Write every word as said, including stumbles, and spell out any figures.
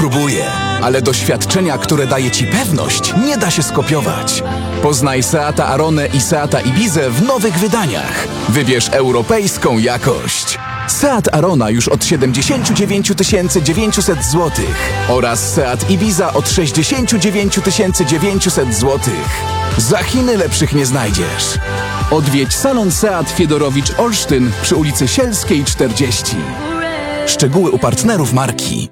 próbuje. Ale doświadczenia, które daje Ci pewność, nie da się skopiować. Poznaj Seata Aronę i Seata Ibizę w nowych wydaniach. Wybierz europejską jakość. Seat Arona już od siedemdziesiąt dziewięć tysięcy dziewięćset złotych oraz Seat Ibiza od sześćdziesiąt dziewięć tysięcy dziewięćset złotych. Za Chiny lepszych nie znajdziesz. Odwiedź salon Seat Fiedorowicz Olsztyn przy ulicy Sielskiej czterdzieści. Szczegóły u partnerów marki.